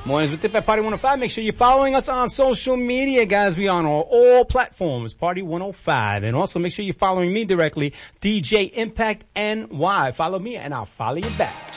Mornings with Tip at Party 105. Make sure you're following us on social media, guys. We on all platforms, Party 105. And also make sure you're following me directly, DJ Impact NY. Follow me and I'll follow you back.